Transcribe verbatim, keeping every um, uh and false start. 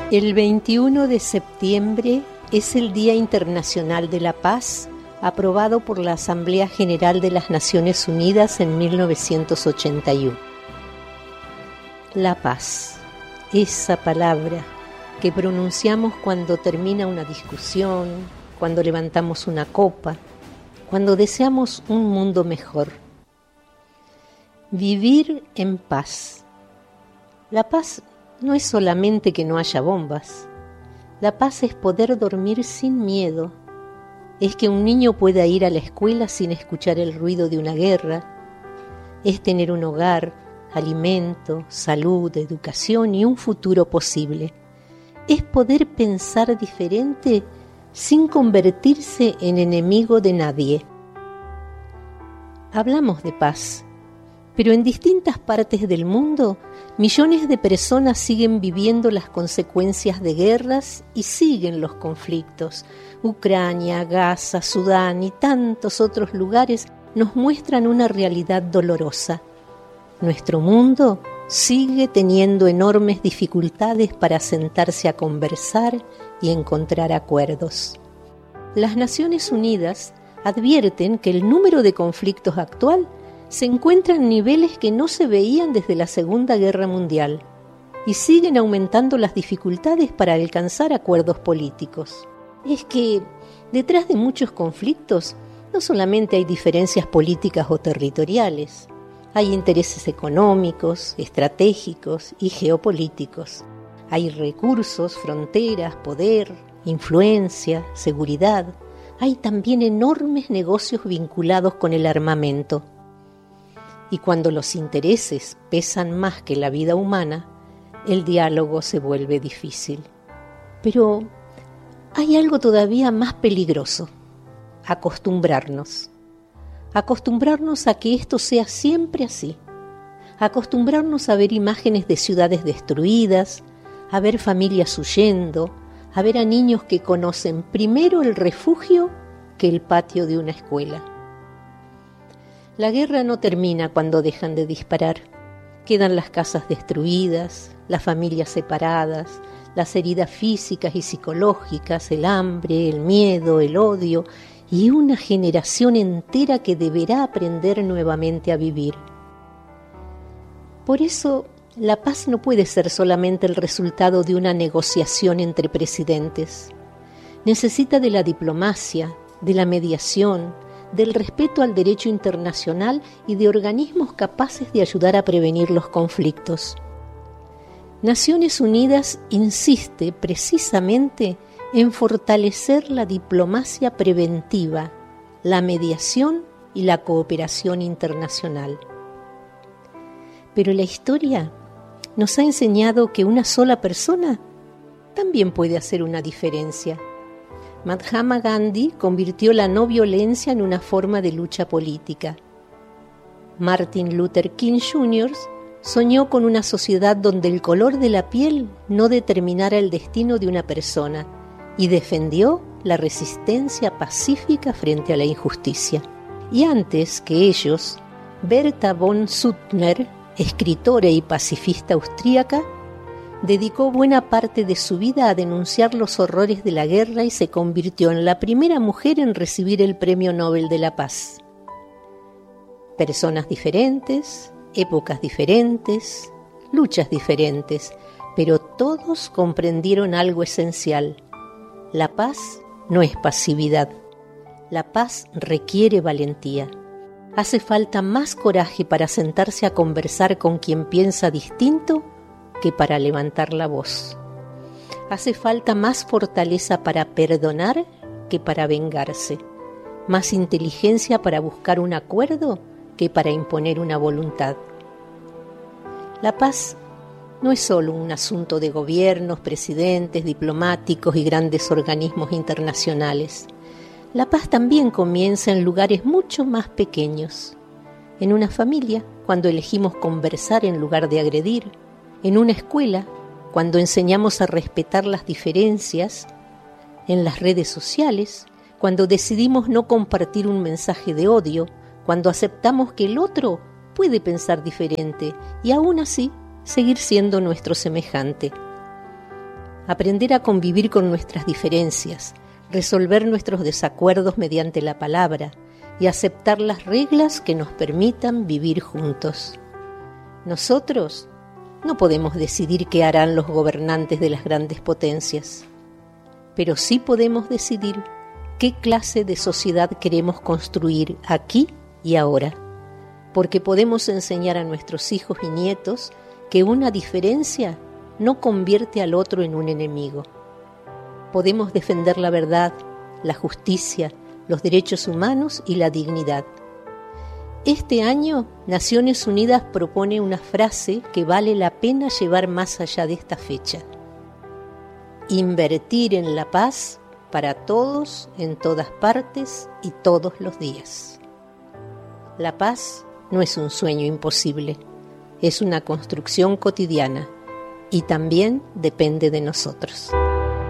El veintiuno de septiembre es el Día Internacional de la Paz, aprobado por la Asamblea General de las Naciones Unidas en mil novecientos ochenta y uno. La paz, esa palabra que pronunciamos cuando termina una discusión, cuando levantamos una copa, cuando deseamos un mundo mejor. Vivir en paz. La paz no es solamente que no haya bombas. La paz es poder dormir sin miedo. Es que un niño pueda ir a la escuela sin escuchar el ruido de una guerra. Es tener un hogar, alimento, salud, educación y un futuro posible. Es poder pensar diferente sin convertirse en enemigo de nadie. Hablamos de paz, pero en distintas partes del mundo, millones de personas siguen viviendo las consecuencias de guerras y siguen los conflictos. Ucrania, Gaza, Sudán y tantos otros lugares nos muestran una realidad dolorosa. Nuestro mundo sigue teniendo enormes dificultades para sentarse a conversar y encontrar acuerdos. Las Naciones Unidas advierten que el número de conflictos actual se encuentra en niveles que no se veían desde la Segunda Guerra Mundial y siguen aumentando las dificultades para alcanzar acuerdos políticos. Es que detrás de muchos conflictos no solamente hay diferencias políticas o territoriales, hay intereses económicos, estratégicos y geopolíticos. Hay recursos, fronteras, poder, influencia, seguridad. Hay también enormes negocios vinculados con el armamento. Y cuando los intereses pesan más que la vida humana, el diálogo se vuelve difícil. Pero hay algo todavía más peligroso: acostumbrarnos. Acostumbrarnos a que esto sea siempre así. Acostumbrarnos a ver imágenes de ciudades destruidas, a ver familias huyendo, a ver a niños que conocen primero el refugio que el patio de una escuela. La guerra no termina cuando dejan de disparar. Quedan las casas destruidas, las familias separadas, las heridas físicas y psicológicas, el hambre, el miedo, el odio y una generación entera que deberá aprender nuevamente a vivir. Por eso, la paz no puede ser solamente el resultado de una negociación entre presidentes. Necesita de la diplomacia, de la mediación, del respeto al derecho internacional y de organismos capaces de ayudar a prevenir los conflictos. Naciones Unidas insiste precisamente en fortalecer la diplomacia preventiva, la mediación y la cooperación internacional. Pero la historia nos ha enseñado que una sola persona también puede hacer una diferencia. Mahatma Gandhi convirtió la no violencia en una forma de lucha política. Martin Luther King junior soñó con una sociedad donde el color de la piel no determinara el destino de una persona y defendió la resistencia pacífica frente a la injusticia. Y antes que ellos, Berta von Suttner, escritora y pacifista austríaca, dedicó buena parte de su vida a denunciar los horrores de la guerra y se convirtió en la primera mujer en recibir el Premio Nobel de la Paz. Personas diferentes, épocas diferentes, luchas diferentes, pero todos comprendieron algo esencial. La paz no es pasividad. La paz requiere valentía. Hace falta más coraje para sentarse a conversar con quien piensa distinto que para levantar la voz. Hace falta más fortaleza para perdonar que para vengarse, más inteligencia para buscar un acuerdo que para imponer una voluntad. La paz no es solo un asunto de gobiernos, presidentes, diplomáticos y grandes organismos internacionales. La paz también comienza en lugares mucho más pequeños. En una familia, cuando elegimos conversar en lugar de agredir. En una escuela, cuando enseñamos a respetar las diferencias. En las redes sociales, cuando decidimos no compartir un mensaje de odio, cuando aceptamos que el otro puede pensar diferente y aún así seguir siendo nuestro semejante. aprender a convivir con nuestras diferencias, resolver nuestros desacuerdos mediante la palabra y aceptar las reglas que nos permitan vivir juntos. Nosotros no podemos decidir qué harán los gobernantes de las grandes potencias, pero sí podemos decidir qué clase de sociedad queremos construir aquí y ahora, porque podemos enseñar a nuestros hijos y nietos que una diferencia no convierte al otro en un enemigo. Podemos defender la verdad, la justicia, los derechos humanos y la dignidad. Este año, Naciones Unidas propone una frase que vale la pena llevar más allá de esta fecha. Invertir en la paz para todos, en todas partes y todos los días. La paz no es un sueño imposible, es una construcción cotidiana y también depende de nosotros.